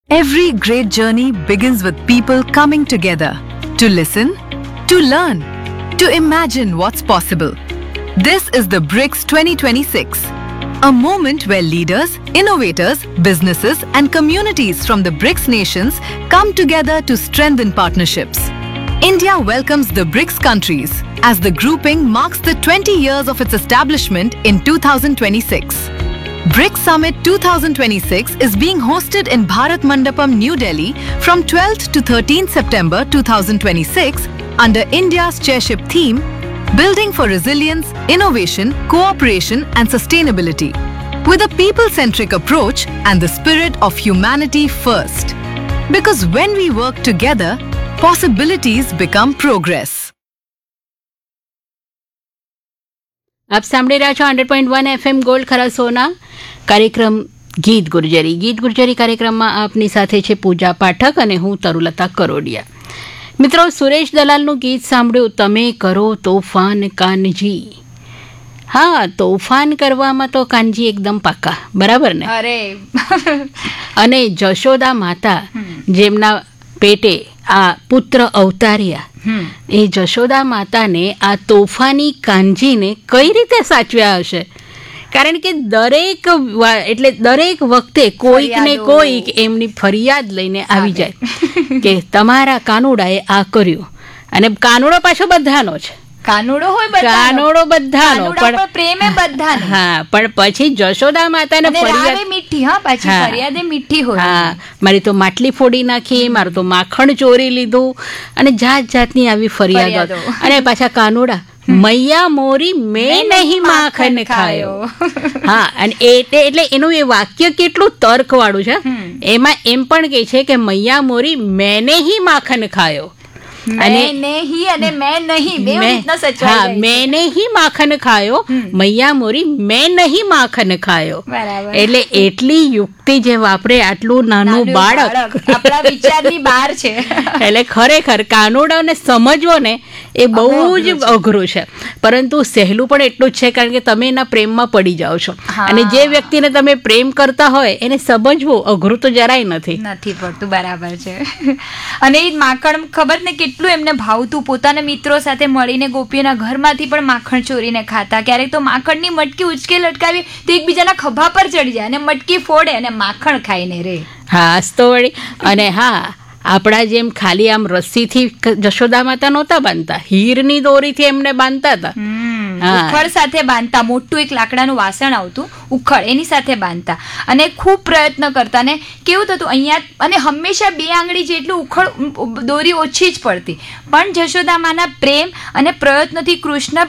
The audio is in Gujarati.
Every great journey begins with people coming together to listen, to learn, to imagine what's possible. This is the BRICS 2026, a moment where leaders, innovators, businesses, and communities from the BRICS nations come together to strengthen partnerships. India welcomes the BRICS countries as the grouping marks the 20 years of its establishment in 2026. BRICS Summit 2026 is being hosted in Bharat Mandapam, New Delhi from 12th to 13th September 2026 under India's chairship theme, Building for Resilience, Innovation, Cooperation and Sustainability, with a people-centric approach and the spirit of humanity first. Because when we work together, possibilities become progress. આપ સાંભળી રહ્યા છો 100.1 FM ગોલ્ડ ખરા સોના કાર્યક્રમ ગીત ગુર્જરી કાર્યક્રમમાં આપની સાથે છે પૂજા પાઠક અને હું તરુલતા કરોડિયા. મિત્રો, સુરેશ દલાલનું ગીત સાંભળ્યું, તમે કરો તોફાન કાનજી. હા, તોફાન કરવામાં તો કાનજી એકદમ પાકા, બરાબર ને? અરે અને જશોદા માતા જેમના પેટે આ પુત્ર અવતાર્યા, એ જશોદા માતાને આ તોફાની કાનજીને કઈ રીતે સાચવ્યા હશે? કારણ કે દરેક વખતે કોઈક ને કોઈક એમની ફરિયાદ લઈને આવી જાય કે તમારા કાનુડાએ આ કર્યું. અને કાનુડો પાછો બધાનો છે, કાનુડો બધાનો, પણ પ્રેમે બધાનો. હા, પણ પછી જશોદા માતાને ફરિયાદ મીઠી, હા, પછી ફરિયાદે મીઠી હોય. હા, મારી તો માટલી ફોડી નાખી, મારું તો માખણ ચોરી લીધું, અને જાત જાતની આવી ફરિયાદો. અને પાછા કાનુડા, મૈયા મોરી મેં નહીં માખણ ખાયો. હા, અને એટલે એનું એ વાક્ય કેટલું તર્કવાળું છે. એમાં એમ પણ કહે છે કે મૈયા મોરી મેને હી માખણ ખાયો. મેને હી માખન ખાયો, મૈયા મોરી મેં નહીં માખન ખાયો. એટલે એટલી યુક્તિ જે વાપરે આટલું નાનું બાળક, આપણા વિચારની બહાર છે. એટલે ખરેખર કાનુડાને સમજવો ને એ બહુ જ અઘરું છે, પરંતુ સહેલું પણ એટલું જ છે, કારણ કે તમે એના પ્રેમમાં પડી જાઓ છો. અને જે વ્યક્તિને તમે પ્રેમ કરતા હોય એને સમજવું અઘરું તો જરાય નથી પડતું. બરાબર છે. અને એ માખણ ખબર ને કેટલું એમને ભાવતું, પોતાના મિત્રો સાથે મળીને ગોપીઓના ઘરમાંથી પણ માખણ ચોરીને ખાતા. ક્યારેક તો માખણની મટકી ઉચકે લટકાવી તો એકબીજાના ખભા પર ચડી જાય અને મટકી ફોડે અને માખણ ખાઈને રે. હા, તો વળી. અને હા, આપણા જેમ ખાલી આમ રસ્સીથી જશોદા માતા નહોતા બાંધતા, હીરની દોરીથી એમને બાંધતા હતા. ઉખળ સાથે બાંધતા, મોટું એક લાકડાનું વાસણ આવતું ઉખળ, એની સાથે બાંધતા અને ખૂબ પ્રયત્ન કરતા. ને કેવું થતું અહીંયા, અને હંમેશા 2 આંગળી જેટલું ઉખળ દોરી ઓછી જ પડતી, પણ જશોદામાના પ્રેમ અને પ્રયત્નથી કૃષ્ણ